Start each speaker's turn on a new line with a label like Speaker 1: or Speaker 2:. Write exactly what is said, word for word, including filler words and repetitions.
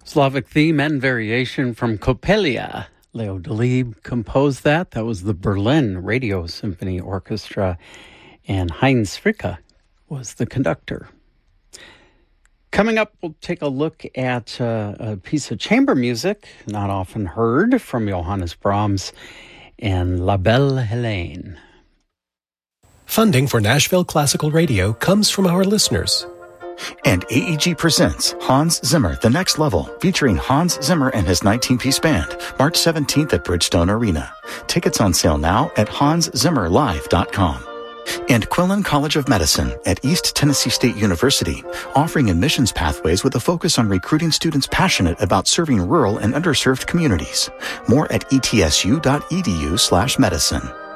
Speaker 1: Slavic theme and variation from Coppelia. Leo Delibes composed that. That was the Berlin Radio Symphony Orchestra, and Heinz Fricke was the conductor. Coming up, we'll take a look at uh, a piece of chamber music, not often heard, from Johannes Brahms and La Belle Hélène.
Speaker 2: Funding for Nashville Classical Radio comes from our listeners.
Speaker 3: And A E G presents Hans Zimmer, The Next Level, featuring Hans Zimmer and his nineteen-piece band, March seventeenth at Bridgestone Arena. Tickets on sale now at hans zimmer live dot com. And Quillen College of Medicine at East Tennessee State University, offering admissions pathways with a focus on recruiting students passionate about serving rural and underserved communities. More at etsu dot edu slash medicine.